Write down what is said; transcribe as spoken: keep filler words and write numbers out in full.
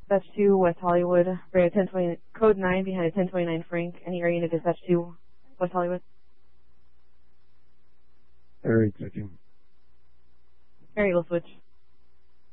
Dispatch two, West Hollywood. Bring a ten twenty, code nine behind a ten twenty-nine Frank. Any area unit Dispatch two, West Hollywood. Area checking. Area will switch.